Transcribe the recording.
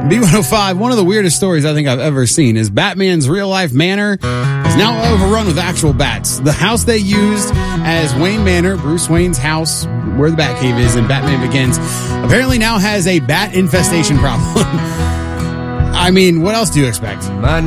B105, one of the weirdest stories I think I've ever seen is Batman's real-life manor is now overrun with actual bats. The house they used as Wayne Manor, Bruce Wayne's house, where the Batcave is in Batman Begins, apparently now has a bat infestation problem. I mean, what else do you expect?